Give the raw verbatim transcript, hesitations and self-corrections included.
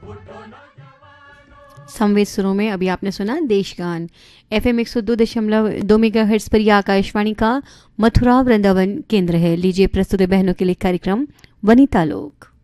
संवेद सुरों में अभी आपने सुना देशगान। एफएम एक सौ दो दशमलव दो मेगाहर्ट्ज पर यह आकाशवाणी का मथुरा वृंदावन केंद्र है। लीजिए प्रस्तुत है बहनों के लिए कार्यक्रम वनिता लोक।